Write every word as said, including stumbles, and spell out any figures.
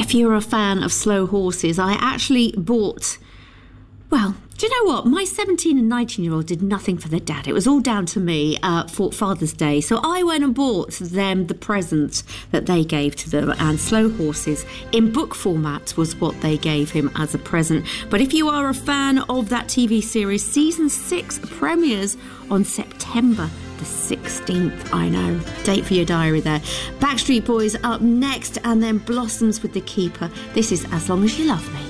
if you're a fan of slow horses, I actually bought, well, do you know what? My seventeen and nineteen-year-old did nothing for their dad. It was all down to me uh, for Father's Day. So I went and bought them the present that they gave to them. And Slow Horses in book format was what they gave him as a present. But if you are a fan of that T V series, season six premieres on September the sixteenth. I know. Date for your diary there. Backstreet Boys up next, and then Blossoms with The Keeper. This is As Long As You Love Me.